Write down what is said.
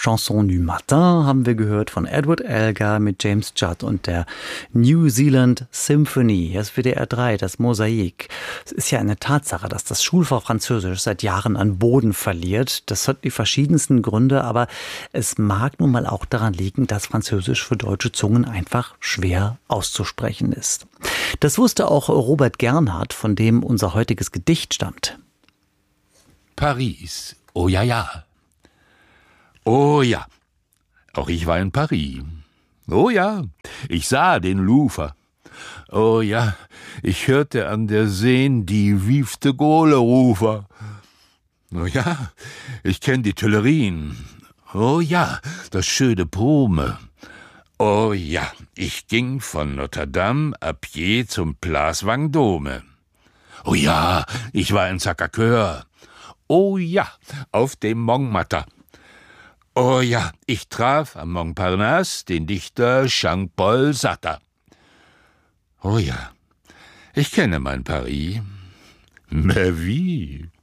Chanson du Matin haben wir gehört von Edward Elgar mit James Judd und der New Zealand Symphony. Hier ist WDR 3, das Mosaik. Es ist ja eine Tatsache, dass das Schulfach Französisch seit Jahren an Boden verliert. Das hat die verschiedensten Gründe, aber es mag nun mal auch daran liegen, dass Französisch für deutsche Zungen einfach schwer auszusprechen ist. Das wusste auch Robert Gernhardt, von dem unser heutiges Gedicht stammt. Paris, oh ja, ja. Oh ja, auch ich war in Paris. Oh ja, ich sah den Louvre. Oh ja, ich hörte an der Seine die Vive de Gaulle rufen. Oh ja, ich kenn die Tuilerien. Oh ja, das schöne Brome. Oh ja, ich ging von Notre Dame à pied zum Place Vendôme. Oh ja, ich war in Sacré-Cœur. Oh ja, auf dem Montmartre. Oh ja, ich traf am Montparnasse den Dichter Jean-Paul Sartre. Oh ja, ich kenne mein Paris. Mais wie?